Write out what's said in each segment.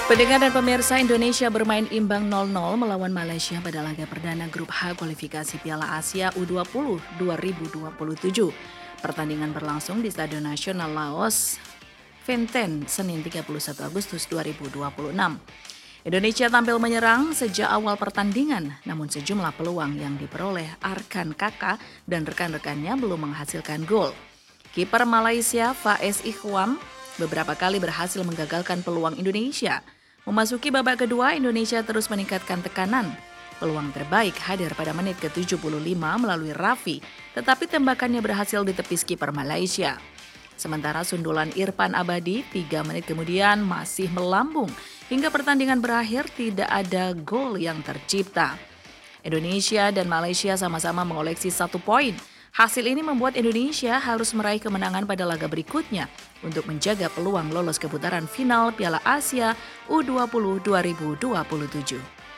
Pendengar dan pemirsa, Indonesia bermain imbang 0-0 melawan Malaysia pada laga perdana grup H kualifikasi Piala Asia U20 2027. Pertandingan berlangsung di Stadion Nasional Laos, Vientiane, Senin 31 Agustus 2026. Indonesia tampil menyerang sejak awal pertandingan, namun sejumlah peluang yang diperoleh Arkan Kaka dan rekan-rekannya belum menghasilkan gol. Kiper Malaysia Faiz Ikhwam beberapa kali berhasil menggagalkan peluang Indonesia. Memasuki babak kedua, Indonesia terus meningkatkan tekanan. Peluang terbaik hadir pada menit ke-75 melalui Raffi, tetapi tembakannya berhasil ditepis kiper Malaysia. Sementara sundulan Irfan Abadi 3 menit kemudian masih melambung. Hingga pertandingan berakhir tidak ada gol yang tercipta. Indonesia dan Malaysia sama-sama mengoleksi 1 poin. Hasil ini membuat Indonesia harus meraih kemenangan pada laga berikutnya untuk menjaga peluang lolos ke putaran final Piala Asia U20 2027.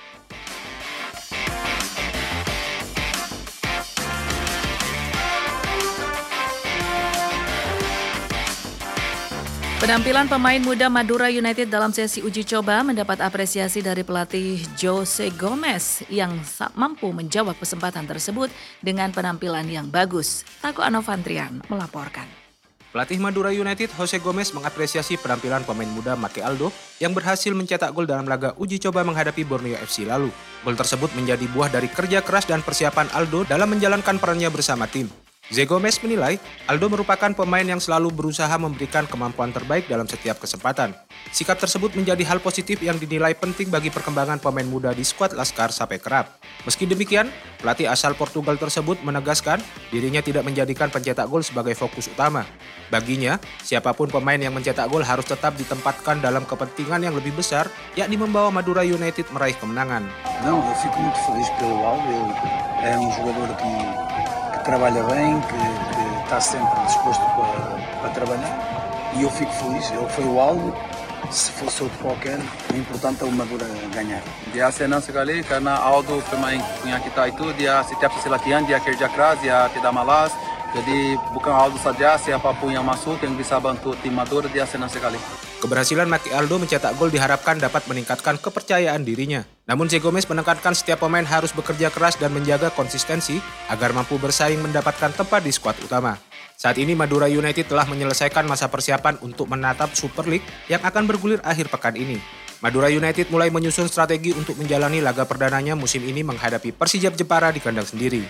Penampilan pemain muda Madura United dalam sesi uji coba mendapat apresiasi dari pelatih Jose Gomez yang mampu menjawab kesempatan tersebut dengan penampilan yang bagus. Tako Anovantrian melaporkan. Pelatih Madura United Jose Gomez mengapresiasi penampilan pemain muda Make Aldo yang berhasil mencetak gol dalam laga uji coba menghadapi Borneo FC lalu. Gol tersebut menjadi buah dari kerja keras dan persiapan Aldo dalam menjalankan perannya bersama tim. Jose Gomez menilai Aldo merupakan pemain yang selalu berusaha memberikan kemampuan terbaik dalam setiap kesempatan. Sikap tersebut menjadi hal positif yang dinilai penting bagi perkembangan pemain muda di skuad Laskar Sape Kerap. Meski demikian, pelatih asal Portugal tersebut menegaskan dirinya tidak menjadikan pencetak gol sebagai fokus utama. Baginya, siapapun pemain yang mencetak gol harus tetap ditempatkan dalam kepentingan yang lebih besar, yakni membawa Madura United meraih kemenangan. Não, eu fico muito feliz pelo Aldo. É jogador que trabalha bem, que está sempre disposto para trabalhar, e eu fico feliz. Ele foi o Aldo, se fosse outro qualquer, o importante é o Madura ganhar. Dia senang sekali karena Aldo pemain punya kita itu dia setiap sesi latihan dia kerja keras, dia tidak malas. Jadi bukan Aldo saja, siapapun yang masuk yang bisa bantu tim Madura dia senang sekali. Keberhasilan Make Aldo mencetak gol diharapkan dapat meningkatkan kepercayaan dirinya. Namun Jose Gomez menekankan setiap pemain harus bekerja keras dan menjaga konsistensi agar mampu bersaing mendapatkan tempat di skuad utama. Saat ini Madura United telah menyelesaikan masa persiapan untuk menatap Super League yang akan bergulir akhir pekan ini. Madura United mulai menyusun strategi untuk menjalani laga perdananya musim ini menghadapi Persijap Jepara di kandang sendiri.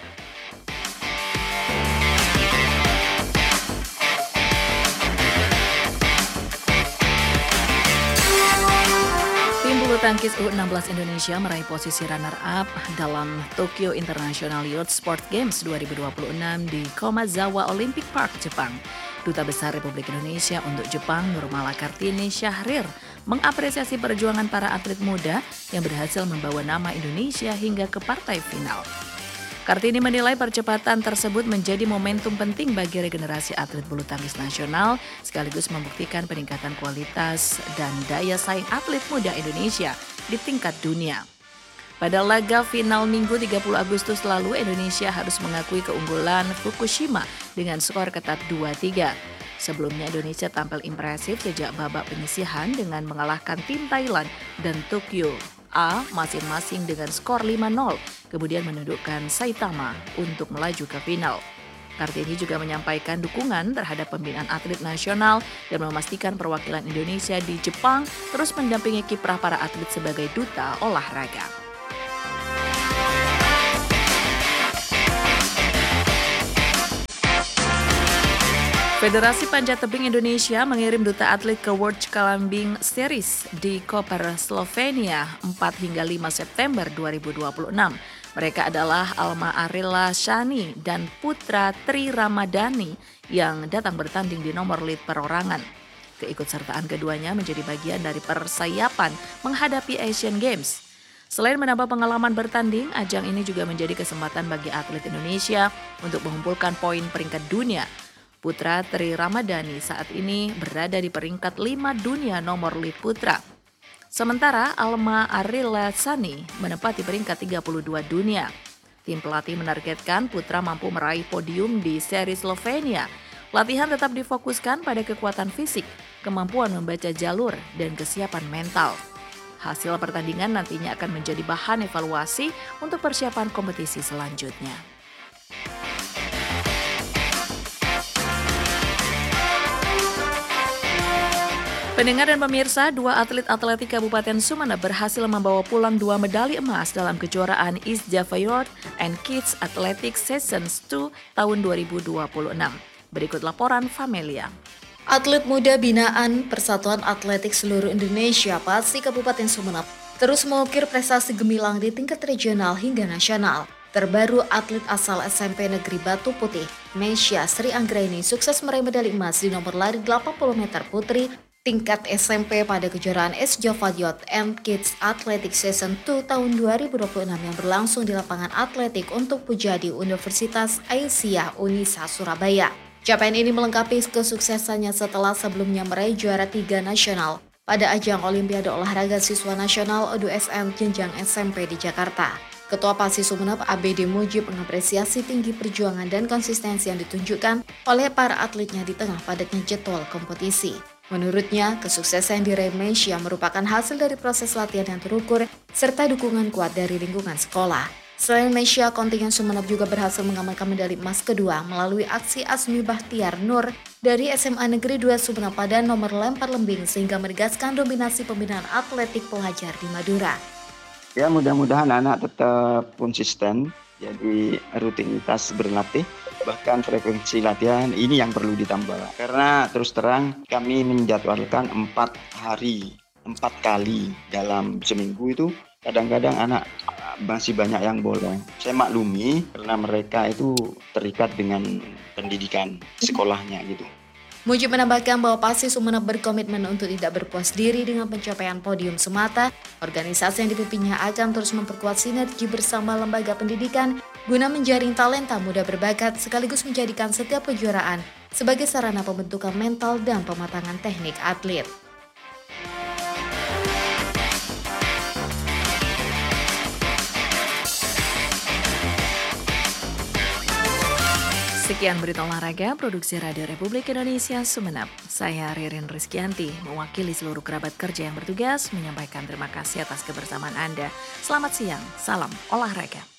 Tangkis U16 Indonesia meraih posisi runner-up dalam Tokyo International Youth Sport Games 2026 di Komazawa Olympic Park, Jepang. Duta Besar Republik Indonesia untuk Jepang, Nurmala Kartini Syahrir, mengapresiasi perjuangan para atlet muda yang berhasil membawa nama Indonesia hingga ke partai final. Kartini menilai percepatan tersebut menjadi momentum penting bagi regenerasi atlet bulu tangkis nasional, sekaligus membuktikan peningkatan kualitas dan daya saing atlet muda Indonesia di tingkat dunia. Pada laga final Minggu 30 Agustus lalu, Indonesia harus mengakui keunggulan Fukushima dengan skor ketat 2-3. Sebelumnya Indonesia tampil impresif sejak babak penyisihan dengan mengalahkan tim Thailand dan Tokyo A masing-masing dengan skor 5-0, kemudian menundukkan Saitama untuk melaju ke final. Kartini juga menyampaikan dukungan terhadap pembinaan atlet nasional dan memastikan perwakilan Indonesia di Jepang terus mendampingi kiprah para atlet sebagai duta olahraga. Federasi Panjat Tebing Indonesia mengirim duta atlet ke World Climbing Series di Koper, Slovenia 4 hingga 5 September 2026. Mereka adalah Alma Arilla Shani dan Putra Tri Ramadhani yang datang bertanding di nomor lead perorangan. Keikutsertaan keduanya menjadi bagian dari persiapan menghadapi Asian Games. Selain menambah pengalaman bertanding, ajang ini juga menjadi kesempatan bagi atlet Indonesia untuk mengumpulkan poin peringkat dunia. Putra Tri Ramadhani saat ini berada di peringkat 5 dunia nomor lead putra. Sementara Alma Arilla Shani menempati peringkat 32 dunia. Tim pelatih menargetkan putra mampu meraih podium di seri Slovenia. Latihan tetap difokuskan pada kekuatan fisik, kemampuan membaca jalur, dan kesiapan mental. Hasil pertandingan nantinya akan menjadi bahan evaluasi untuk persiapan kompetisi selanjutnya. Pendengar dan pemirsa, 2 atlet atletik Kabupaten Sumeneb berhasil membawa pulang 2 medali emas dalam kejuaraan East Java Youth and Kids Athletics Sessions 2 tahun 2026. Berikut laporan Famelia. Atlet muda binaan Persatuan Atletik Seluruh Indonesia PASI Kabupaten Sumeneb terus mengukir prestasi gemilang di tingkat regional hingga nasional. Terbaru atlet asal SMP Negeri Batu Putih, Mesya Sri Anggraini sukses meraih medali emas di nomor lari 80 meter putri tingkat SMP pada kejuaraan East Java Youth and Kids Athletics Season 2 tahun 2026 yang berlangsung di lapangan atletik untuk Pujadi Universitas Aisyah Unisa Surabaya. Capaian ini melengkapi kesuksesannya setelah sebelumnya meraih juara 3 nasional pada ajang Olimpiade Olahraga Siswa Nasional O2SN jenjang SMP di Jakarta. Ketua PASI Sumeneb ABD Mujib mengapresiasi tinggi perjuangan dan konsistensi yang ditunjukkan oleh para atletnya di tengah padatnya jadwal kompetisi. Menurutnya, kesuksesan di diraih Mesya merupakan hasil dari proses latihan yang terukur serta dukungan kuat dari lingkungan sekolah. Selain Mesya, kontingen Sumeneb juga berhasil mengamankan medali emas kedua melalui aksi Asmi Bahtiar Nur dari SMA Negeri 2 Sumeneb pada nomor lempar lembing sehingga menegaskan dominasi pembinaan atletik pelajar di Madura. Ya, mudah-mudahan anak tetap konsisten, jadi rutinitas berlatih, bahkan frekuensi latihan ini yang perlu ditambah. Karena terus terang kami menjadwalkan 4 kali dalam seminggu itu, kadang-kadang anak masih banyak yang bolong. Saya maklumi karena mereka itu terikat dengan pendidikan sekolahnya gitu. Mujib menambahkan bahwa PASI Sumeneb berkomitmen untuk tidak berpuas diri dengan pencapaian podium semata. Organisasi yang dipimpinnya akan terus memperkuat sinergi bersama lembaga pendidikan guna menjaring talenta muda berbakat sekaligus menjadikan setiap kejuaraan sebagai sarana pembentukan mental dan pematangan teknik atlet. Sekian berita olahraga produksi Radio Republik Indonesia Sumeneb. Saya Ririn Rizkyanti, mewakili seluruh kerabat kerja yang bertugas menyampaikan terima kasih atas kebersamaan Anda. Selamat siang, salam olahraga.